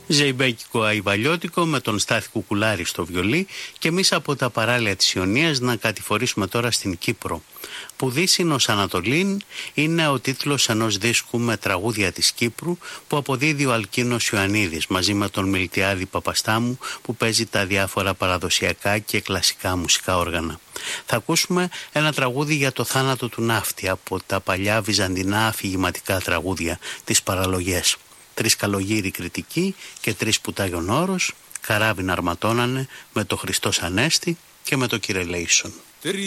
Ζεϊμπέκικο Αϊβαλιώτικο με τον Στάθη Κουκουλάρη στο βιολί και εμείς από τα παράλια της Ιωνίας να κατηφορήσουμε τώρα στην Κύπρο. Που δύσινος Ανατολήν είναι ο τίτλος ενός δίσκου με τραγούδια της Κύπρου που αποδίδει ο Αλκίνος Ιωαννίδης μαζί με τον Μιλτιάδη Παπαστάμου που παίζει τα διάφορα παραδοσιακά και κλασικά μουσικά όργανα. Θα ακούσουμε ένα τραγούδι για το θάνατο του ναύτη από τα παλιά βυζαντινά αφηγηματικά τραγούδια, τις παραλογές. 3 καλογύροι κριτικοί και 3 πουτάγιον όρος, καράβι να αρματώνανε με το Χριστός Ανέστη και με το Κυρελέησον.